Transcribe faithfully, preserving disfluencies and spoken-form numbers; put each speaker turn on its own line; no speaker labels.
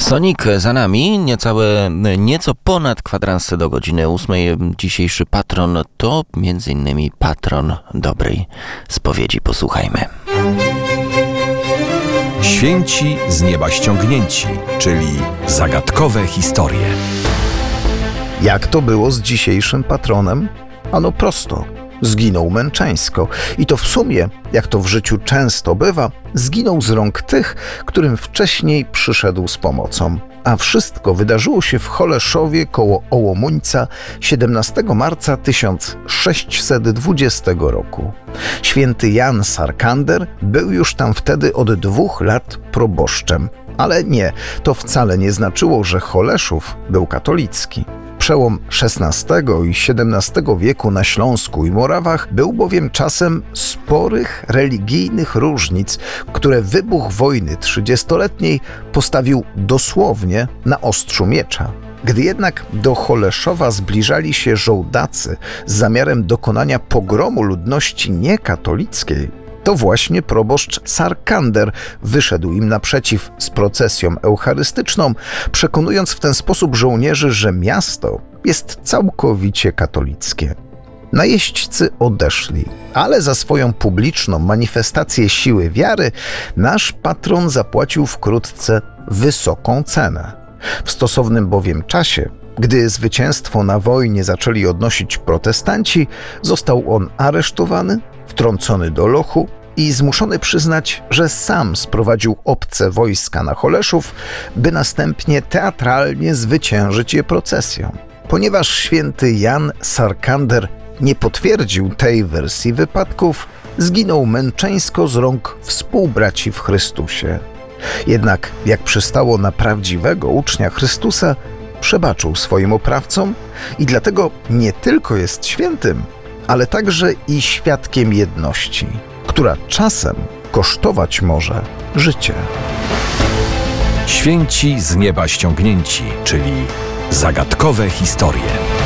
Sonik za nami, niecałe, nieco ponad kwadranse do godziny ósmej. Dzisiejszy patron to między innymi patron dobrej spowiedzi. Posłuchajmy.
Święci z nieba ściągnięci, czyli zagadkowe historie.
Jak to było z dzisiejszym patronem? Ano prosto. Zginął męczeńsko. I to w sumie, jak to w życiu często bywa, zginął z rąk tych, którym wcześniej przyszedł z pomocą. A wszystko wydarzyło się w Choleszowie koło Ołomuńca siedemnastego marca tysiąc sześćset dwudziestego roku. Święty Jan Sarkander był już tam wtedy od dwóch lat proboszczem. Ale nie, to wcale nie znaczyło, że Choleszów był katolicki. Przełom szesnastego i siedemnastego wieku na Śląsku i Morawach był bowiem czasem sporych religijnych różnic, które wybuch wojny trzydziestoletniej postawił dosłownie na ostrzu miecza. Gdy jednak do Choleszowa zbliżali się żołdacy z zamiarem dokonania pogromu ludności niekatolickiej, to właśnie proboszcz Sarkander wyszedł im naprzeciw z procesją eucharystyczną, przekonując w ten sposób żołnierzy, że miasto jest całkowicie katolickie. Najeźdźcy odeszli, ale za swoją publiczną manifestację siły wiary nasz patron zapłacił wkrótce wysoką cenę. W stosownym bowiem czasie, gdy zwycięstwo na wojnie zaczęli odnosić protestanci, został on aresztowany, wtrącony do lochu i zmuszony przyznać, że sam sprowadził obce wojska na Choleszów, by następnie teatralnie zwyciężyć je procesją. Ponieważ święty Jan Sarkander nie potwierdził tej wersji wypadków, zginął męczeńsko z rąk współbraci w Chrystusie. Jednak, jak przystało na prawdziwego ucznia Chrystusa, przebaczył swoim oprawcom i dlatego nie tylko jest świętym, ale także i świadkiem jedności, która czasem kosztować może życie.
Święci z nieba ściągnięci, czyli zagadkowe historie.